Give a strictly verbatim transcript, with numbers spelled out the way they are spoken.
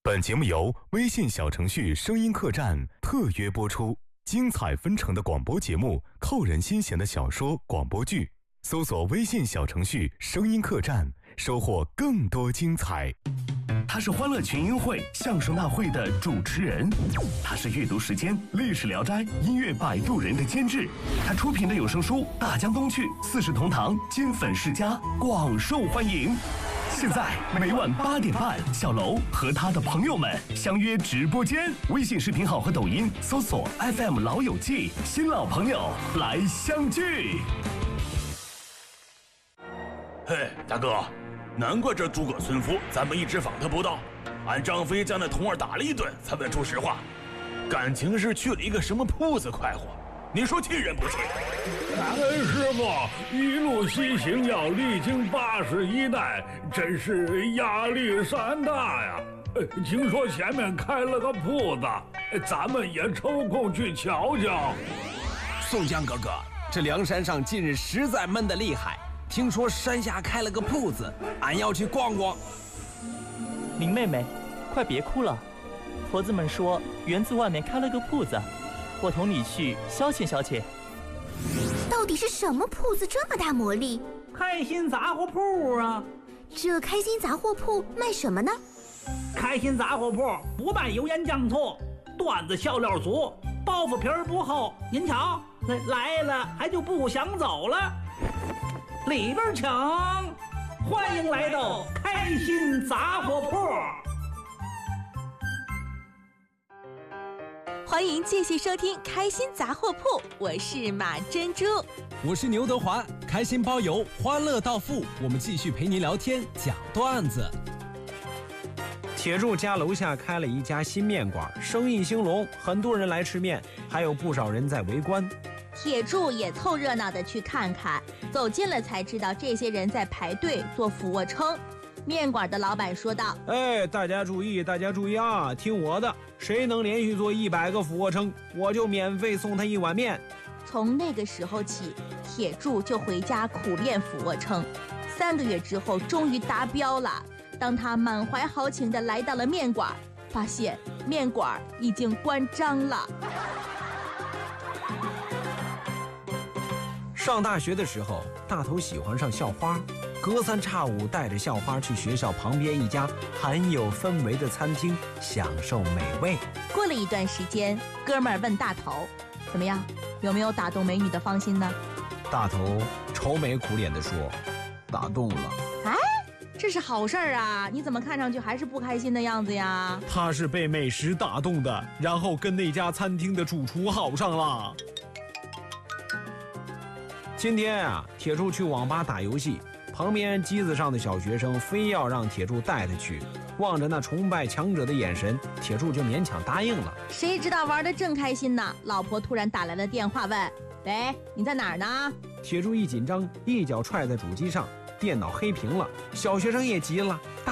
本节目由微信小程序声音客栈特约播出，精彩纷呈的广播节目，扣人心弦的小说广播剧，搜索微信小程序声音客栈，收获更多精彩。 他是欢乐群英会相声大会的主持人，他是阅读时间历史聊斋音乐摆渡人的监制，他出品的有声书《大江东去》四世同堂金粉世家广受欢迎。现在每晚八点半，小楼和他的朋友们相约直播间，微信视频号和抖音搜索 F M 老友记，新老朋友来相聚。 嘿，大哥，难怪这诸葛村夫咱们一直访他不到，俺张飞将那童儿打了一顿才问出实话，感情是去了一个什么铺子快活，你说气人不气？ 感恩师傅一路西行要历经八十一代，真是压力山大呀！呃，听说前面开了个铺子，咱们也抽空去瞧瞧。 宋江哥哥，这梁山上近日实在闷得厉害，听说山下开了个铺子，俺要去逛逛。 林妹妹，快别哭了，婆子们说园子外面开了个铺子，我同你去消遣消遣。 到底是什么铺子这么大魔力？ 开心杂货铺啊！ 这开心杂货铺卖什么呢？ 开心杂货铺不卖油盐酱醋，段子笑料足，包袱皮儿不厚。您瞧，来了还就不想走了。里边请，欢迎来到开心杂货铺。 欢迎继续收听开心杂货铺，我是马珍珠， 我是牛德华，开心包邮，欢乐到付，我们继续陪您聊天讲段子。 铁柱家楼下开了一家新面馆，生意兴隆，很多人来吃面，还有不少人在围观。 铁柱也凑热闹的去看看，走近了才知道这些人在排队做俯卧撑。面馆的老板说道： 哎，大家注意，大家注意啊，听我的，谁能连续做一百个俯卧撑，我就免费送他一碗面。 从那个时候起，铁柱就回家苦练俯卧撑，三个月之后终于达标了。当他满怀豪情地来到了面馆，发现面馆已经关张了。 上大学的时候，大头喜欢上校花，隔三差五带着校花去学校旁边一家很有氛围的餐厅享受美味。 过了一段时间，哥们儿问大头：怎么样，有没有打动美女的芳心呢？ 大头愁眉苦脸地说：打动了。 哎，这是好事儿啊，你怎么看上去还是不开心的样子呀？ 他是被美食打动的，然后跟那家餐厅的主厨好上了。今天啊，铁柱去网吧打游戏，旁边机子上的小学生非要让铁柱带他去，望着那崇拜强者的眼神，铁柱就勉强答应了。 谁知道玩得正开心呢，老婆突然打来了电话问：喂，你在哪儿呢？ 铁柱一紧张，一脚踹在主机上，电脑黑屏了。小学生也急了，大